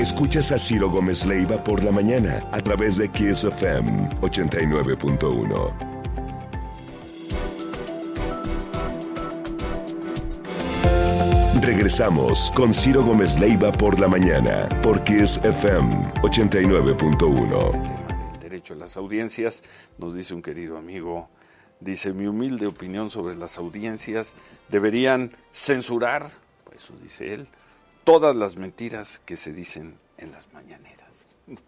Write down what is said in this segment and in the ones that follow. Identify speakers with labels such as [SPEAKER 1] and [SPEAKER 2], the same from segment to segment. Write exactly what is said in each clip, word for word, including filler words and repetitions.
[SPEAKER 1] Escuchas a Ciro Gómez Leiva por la mañana a través de Kiss F M ochenta y nueve punto uno. Regresamos con Ciro Gómez Leiva por la mañana por Kiss F M ochenta y nueve punto uno.
[SPEAKER 2] El derecho a las audiencias, nos dice un querido amigo, dice: mi humilde opinión sobre las audiencias, deberían censurar, pues eso dice él, todas las mentiras que se dicen en las mañaneras.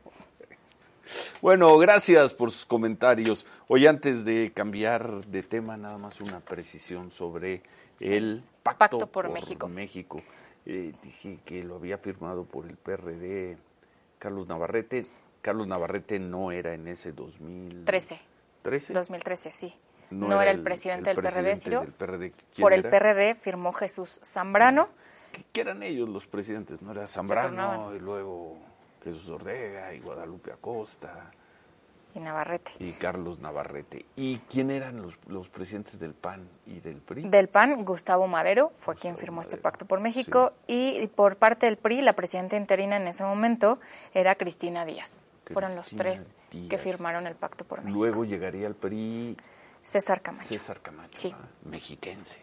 [SPEAKER 2] Bueno, gracias por sus comentarios. Hoy, antes de cambiar de tema, nada más una precisión sobre el Pacto,
[SPEAKER 3] Pacto por,
[SPEAKER 2] por
[SPEAKER 3] México.
[SPEAKER 2] México. Eh, dije que lo había firmado por el P R D Carlos Navarrete. Carlos Navarrete no era en ese dos mil trece.
[SPEAKER 3] ¿trece? dos mil trece, sí.
[SPEAKER 2] No,
[SPEAKER 3] no
[SPEAKER 2] era
[SPEAKER 3] era el
[SPEAKER 2] el
[SPEAKER 3] presidente
[SPEAKER 2] el
[SPEAKER 3] del P R D, Ciro.
[SPEAKER 2] del P R D.
[SPEAKER 3] Por el
[SPEAKER 2] era?
[SPEAKER 3] P R D firmó Jesús Zambrano.
[SPEAKER 2] ¿Qué, qué eran ellos los presidentes? ¿No era Zambrano y luego Jesús Ortega y Guadalupe Acosta?
[SPEAKER 3] Y Navarrete.
[SPEAKER 2] Y Carlos Navarrete. ¿Y quién eran los, los presidentes del P A N y del P R I?
[SPEAKER 3] Del P A N, Gustavo Madero, fue Gustavo quien firmó Madero. Este Pacto por México. Sí. Y por parte del P R I, la presidenta interina en ese momento era Cristina Díaz. Cristina Fueron los tres Díaz. Que firmaron el Pacto por México.
[SPEAKER 2] Luego llegaría al P R I
[SPEAKER 3] César Camacho.
[SPEAKER 2] César Camacho,
[SPEAKER 3] sí.
[SPEAKER 2] ¿ah? Mexiquense.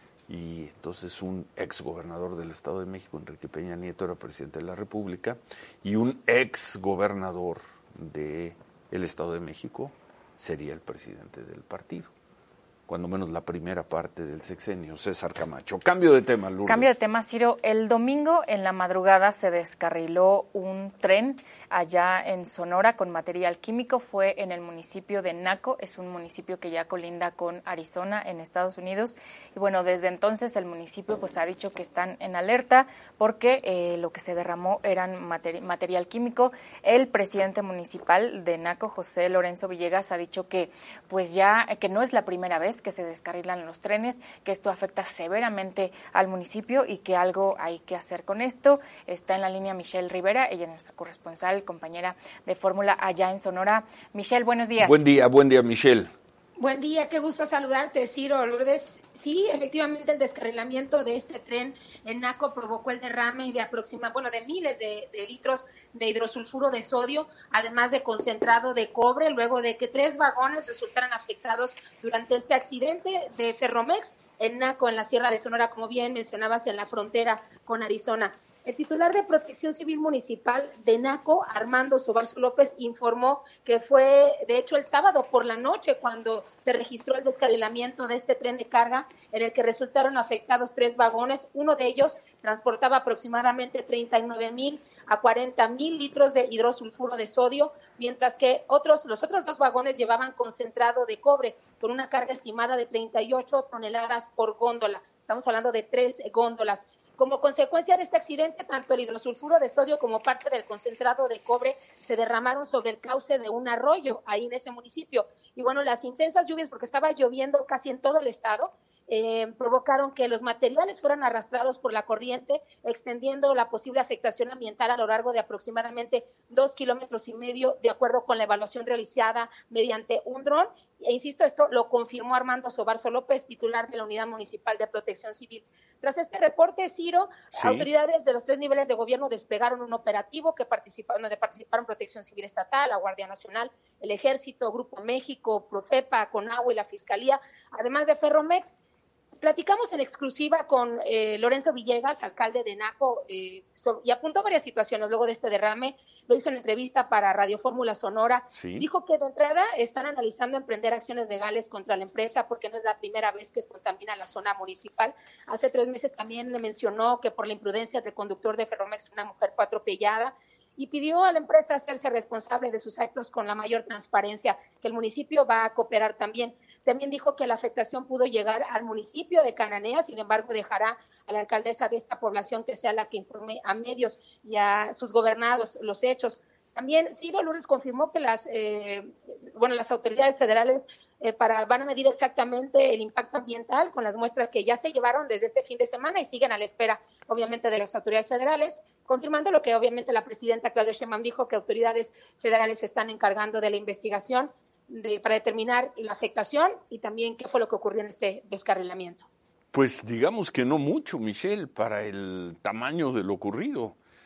[SPEAKER 2] Y entonces un ex gobernador del Estado de México, Enrique Peña Nieto, era presidente de la República, y un ex gobernador de el Estado de México sería el presidente del partido, cuando menos la primera parte del sexenio, César Camacho. Cambio de tema, Lourdes.
[SPEAKER 3] Cambio de tema, Ciro. El domingo en la madrugada se descarriló un tren allá en Sonora con material químico. Fue en el municipio de Naco, es un municipio que ya colinda con Arizona en Estados Unidos. Y bueno, desde entonces el municipio pues ha dicho que están en alerta porque eh, lo que se derramó eran materi- material químico. El presidente municipal de Naco, José Lorenzo Villegas, ha dicho que pues ya que no es la primera vez que se descarrilan los trenes, que esto afecta severamente al municipio y que algo hay que hacer con esto. Está en la línea Michelle Rivera, ella es nuestra corresponsal, compañera de Fórmula allá en Sonora. Michelle, buenos días.
[SPEAKER 2] Buen día, buen día, Michelle.
[SPEAKER 4] Buen día, qué gusto saludarte, Ciro, Lourdes. Sí, efectivamente, el descarrilamiento de este tren en Naco provocó el derrame de aproximadamente, bueno, de miles de, de litros de hidrosulfuro de sodio, además de concentrado de cobre, luego de que tres vagones resultaran afectados durante este accidente de Ferromex en Naco, en la Sierra de Sonora, como bien mencionabas, en la frontera con Arizona. El titular de Protección Civil Municipal de Naco, Armando Sobarzo López, informó que fue, de hecho, el sábado por la noche cuando se registró el descarrilamiento de este tren de carga en el que resultaron afectados tres vagones. Uno de ellos transportaba aproximadamente treinta y nueve mil a cuarenta mil litros de hidrosulfuro de sodio, mientras que otros, los otros dos vagones llevaban concentrado de cobre con una carga estimada de treinta y ocho toneladas por góndola. Estamos hablando de tres góndolas. Como consecuencia de este accidente, tanto el hidrosulfuro de sodio como parte del concentrado de cobre se derramaron sobre el cauce de un arroyo ahí en ese municipio. Y bueno, las intensas lluvias, porque estaba lloviendo casi en todo el estado, eh, provocaron que los materiales fueran arrastrados por la corriente, extendiendo la posible afectación ambiental a lo largo de aproximadamente dos kilómetros y medio, de acuerdo con la evaluación realizada mediante un dron. E insisto, esto lo confirmó Armando Sobarzo López, titular de la Unidad Municipal de Protección Civil. Tras este reporte, Ciro, sí. autoridades de los tres niveles de gobierno desplegaron un operativo que participaron, donde participaron Protección Civil Estatal, la Guardia Nacional, el Ejército, Grupo México, Profepa, CONAGUA y la Fiscalía, además de Ferromex. Platicamos en exclusiva con eh, Lorenzo Villegas, alcalde de Naco, eh, so, y apuntó varias situaciones luego de este derrame. Lo hizo en entrevista para Radio Fórmula Sonora.
[SPEAKER 2] ¿Sí?
[SPEAKER 4] Dijo que de entrada están analizando emprender acciones legales contra la empresa porque no es la primera vez que contamina la zona municipal. Hace tres meses también le mencionó que por la imprudencia del conductor de Ferromex una mujer fue atropellada, y pidió a la empresa hacerse responsable de sus actos con la mayor transparencia, que el municipio va a cooperar también. También dijo que la afectación pudo llegar al municipio de Cananea, sin embargo dejará a la alcaldesa de esta población que sea la que informe a medios y a sus gobernados los hechos. También Ciro Lourdes confirmó que las eh, bueno las autoridades federales eh, para van a medir exactamente el impacto ambiental con las muestras que ya se llevaron desde este fin de semana y siguen a la espera, obviamente, de las autoridades federales, confirmando lo que obviamente la presidenta Claudia Sheinbaum dijo, que autoridades federales se están encargando de la investigación de, para determinar la afectación y también qué fue lo que ocurrió en este descarrilamiento.
[SPEAKER 2] Pues digamos que no mucho, Michelle, para el tamaño de lo ocurrido.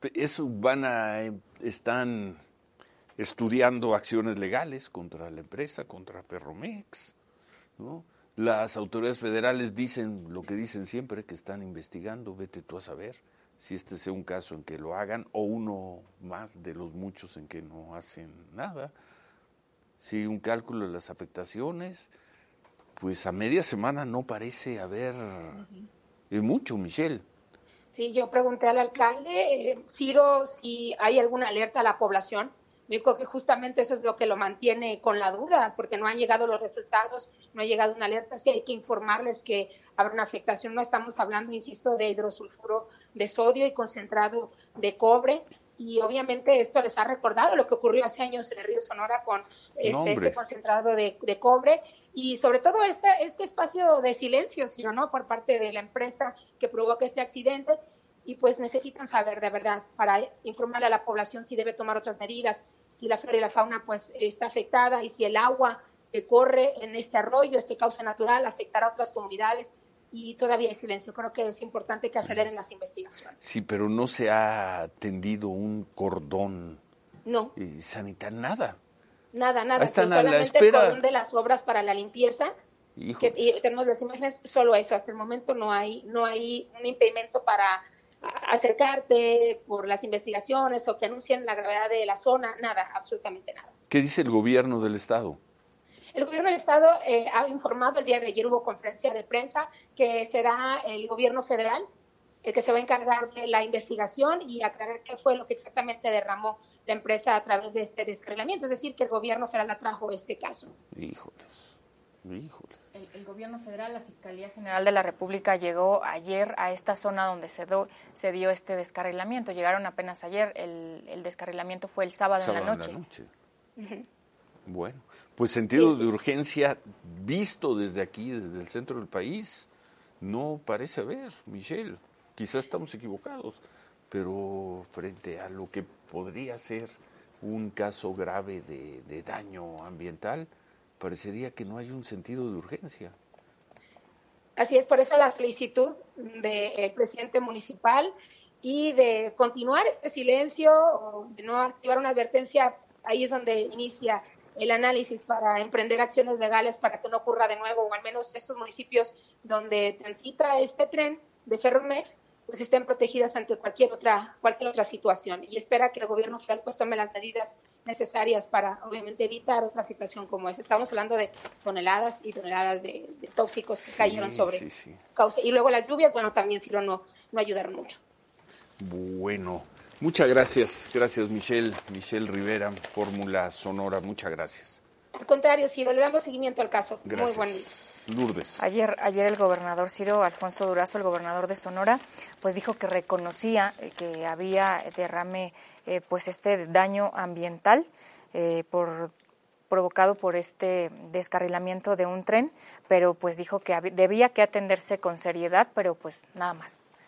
[SPEAKER 2] eso van a, están estudiando acciones legales contra la empresa, contra Ferromex, ¿no? Las autoridades federales dicen lo que dicen siempre, que están investigando, vete tú a saber si este sea un caso en que lo hagan o uno más de los muchos en que no hacen nada. Si un cálculo de las afectaciones, pues a media semana no parece haber uh-huh. mucho, Michelle.
[SPEAKER 4] Sí, yo pregunté al alcalde, eh, Ciro, si hay alguna alerta a la población. Me dijo que justamente eso es lo que lo mantiene con la duda, porque no han llegado los resultados, no ha llegado una alerta, sí hay que informarles que habrá una afectación. No estamos hablando, insisto, de hidrosulfuro de sodio y concentrado de cobre, y obviamente esto les ha recordado lo que ocurrió hace años en el río Sonora con este, este concentrado de, de cobre, y sobre todo este, este espacio de silencio, sino no por parte de la empresa que provoca este accidente. Y pues necesitan saber de verdad para informarle a la población si debe tomar otras medidas, si la flora y la fauna pues está afectada y si el agua que corre en este arroyo, este cauce natural, afectará a otras comunidades, y todavía hay silencio. Creo que es importante que aceleren las investigaciones.
[SPEAKER 2] Sí, pero no se ha tendido un cordón
[SPEAKER 4] no.
[SPEAKER 2] sanitario, nada.
[SPEAKER 4] Nada, nada,
[SPEAKER 2] están
[SPEAKER 4] sí,
[SPEAKER 2] a
[SPEAKER 4] solamente
[SPEAKER 2] la espera.
[SPEAKER 4] el cordón de las obras para la limpieza. Que, y tenemos las imágenes, solo eso, hasta el momento no hay, no hay un impedimento para acercarte por las investigaciones o que anuncien la gravedad de la zona, nada, absolutamente nada.
[SPEAKER 2] ¿Qué dice el gobierno del estado?
[SPEAKER 4] El gobierno del estado eh, ha informado, el día de ayer hubo conferencia de prensa, que será el gobierno federal el que se va a encargar de la investigación y aclarar qué fue lo que exactamente derramó la empresa a través de este descarrilamiento, es decir, que el gobierno federal atrajo este caso.
[SPEAKER 2] Híjoles, híjoles.
[SPEAKER 3] El, el gobierno federal, la Fiscalía General de la República llegó ayer a esta zona donde se, do, se dio este descarrilamiento. Llegaron apenas ayer, el, el descarrilamiento fue el sábado, sábado en la noche. En la noche.
[SPEAKER 2] Uh-huh. Bueno, pues sentido de urgencia visto desde aquí, desde el centro del país, no parece haber, Michelle. Quizás estamos equivocados, pero frente a lo que podría ser un caso grave de, de daño ambiental, parecería que no hay un sentido de urgencia.
[SPEAKER 4] Así es, por eso la solicitud del presidente municipal y de continuar este silencio o de no activar una advertencia. Ahí es donde inicia el análisis para emprender acciones legales para que no ocurra de nuevo, o al menos estos municipios donde transita este tren de Ferromex pues estén protegidas ante cualquier otra cualquier otra situación, y espera que el gobierno federal pues tome las medidas necesarias para obviamente evitar otra situación como esa. Estamos hablando de toneladas y toneladas de, de tóxicos que sí, cayeron sobre sí, sí. cauce, y luego las lluvias, bueno, también sí no, no ayudaron mucho.
[SPEAKER 2] Bueno, muchas gracias, gracias Michelle, Michelle Rivera, Fórmula Sonora, muchas gracias.
[SPEAKER 4] Al contrario, Ciro, le damos seguimiento al caso.
[SPEAKER 2] Gracias.
[SPEAKER 4] Muy buen día.
[SPEAKER 2] Lourdes.
[SPEAKER 3] Ayer, ayer el gobernador Ciro Alfonso Durazo, el gobernador de Sonora, pues dijo que reconocía que había derrame, eh, pues este daño ambiental eh, por provocado por este descarrilamiento de un tren, pero pues dijo que hab- debía que atenderse con seriedad, pero pues nada más.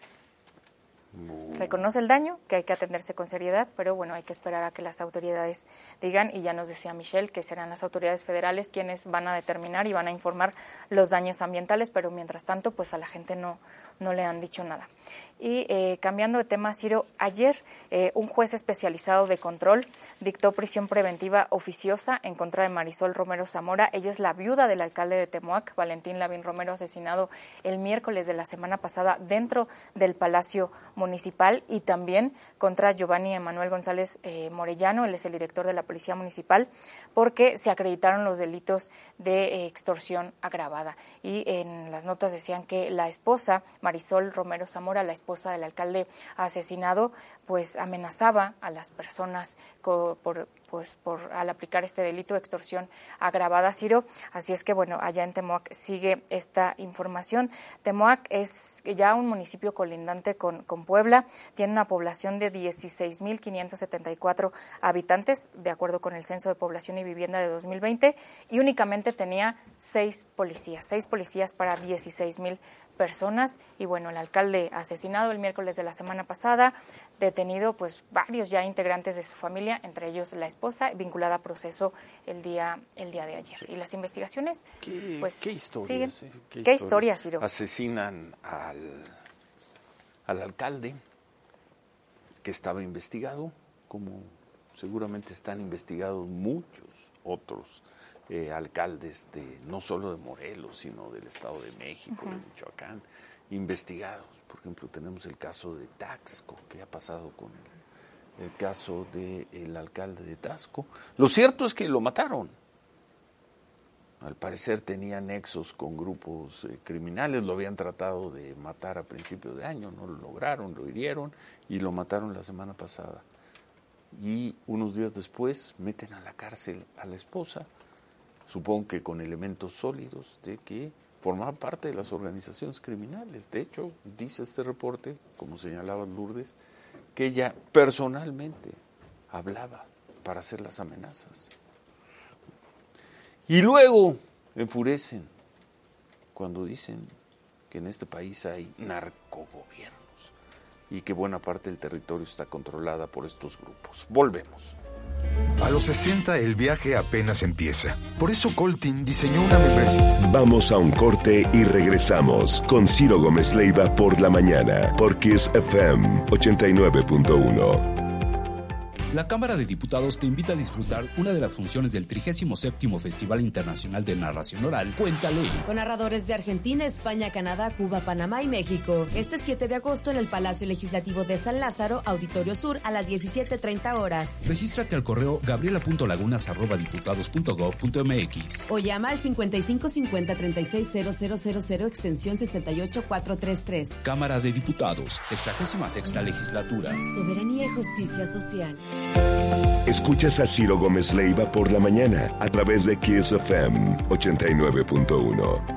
[SPEAKER 3] Reconoce el daño, que hay que atenderse con seriedad, pero bueno, hay que esperar a que las autoridades digan, y ya nos decía Michelle que serán las autoridades federales quienes van a determinar y van a informar los daños ambientales, pero mientras tanto, pues a la gente no, no le han dicho nada. Y eh, cambiando de tema, Ciro, ayer eh, un juez especializado de control dictó prisión preventiva oficiosa en contra de Marisol Romero Zamora. Ella es la viuda del alcalde de Temoac, Valentín Lavín Romero, asesinado el miércoles de la semana pasada dentro del Palacio Municipal, y también contra Giovanni Emanuel González eh, Morellano, él es el director de la Policía Municipal, porque se acreditaron los delitos de eh, extorsión agravada. Y en las notas decían que la esposa, Marisol Romero Zamora, la esposa del alcalde asesinado, pues amenazaba a las personas co- por pues por al aplicar este delito de extorsión agravada, Ciro. Así es que bueno, allá en Temoac sigue esta información. Temoac es ya un municipio colindante con, con Puebla, tiene una población de dieciséis mil quinientos setenta y cuatro habitantes, de acuerdo con el Censo de Población y Vivienda de dos mil veinte, y únicamente tenía seis policías, seis policías para dieciséis mil personas. Y bueno, el alcalde asesinado el miércoles de la semana pasada, detenido pues varios ya integrantes de su familia, entre ellos la esposa, vinculada a proceso el día el día de ayer. Y las investigaciones
[SPEAKER 2] ¿Qué,
[SPEAKER 3] pues
[SPEAKER 2] qué historias,
[SPEAKER 3] siguen.
[SPEAKER 2] Eh? ¿Qué,
[SPEAKER 3] ¿Qué historias, Ciro?
[SPEAKER 2] Asesinan al, al alcalde, que estaba investigado, como seguramente están investigados muchos otros eh, alcaldes, de no solo de Morelos, sino del Estado de México, uh-huh. de Michoacán, investigados. Por ejemplo, tenemos el caso de Taxco, que ha pasado con el, el caso del alcalde de Taxco. Lo cierto es que lo mataron. Al parecer tenía nexos con grupos eh, criminales, lo habían tratado de matar a principios de año, no lo lograron, lo hirieron y lo mataron la semana pasada. Y unos días después meten a la cárcel a la esposa, supongo que con elementos sólidos de que formaba parte de las organizaciones criminales. De hecho, dice este reporte, como señalaba Lourdes, que ella personalmente hablaba para hacer las amenazas. Y luego enfurecen cuando dicen que en este país hay narcogobiernos y que buena parte del territorio está controlada por estos grupos. Volvemos.
[SPEAKER 5] A los sesenta el viaje apenas empieza. Por eso Coltin diseñó una membresía.
[SPEAKER 1] Vamos a un corte y regresamos con Ciro Gómez Leiva por la mañana, por Kiss F M ochenta y nueve punto uno.
[SPEAKER 6] La Cámara de Diputados te invita a disfrutar una de las funciones del trigésimo séptimo Festival Internacional de Narración Oral, Cuéntale.
[SPEAKER 7] Con narradores de Argentina, España, Canadá, Cuba, Panamá y México. Este siete de agosto en el Palacio Legislativo de San Lázaro, Auditorio Sur, a las diecisiete treinta horas.
[SPEAKER 6] Regístrate al correo gabriela punto lagunas arroba diputados punto gob punto mx.
[SPEAKER 7] O llama al cincuenta y cinco cincuenta treinta y seis cero cero cero cero extensión sesenta y ocho cuatrocientos treinta y tres.
[SPEAKER 6] Cámara de Diputados, sexagésima sexta legislatura.
[SPEAKER 7] Soberanía y justicia social.
[SPEAKER 1] Escuchas a Ciro Gómez Leiva por la mañana a través de Kiss F M ochenta y nueve punto uno.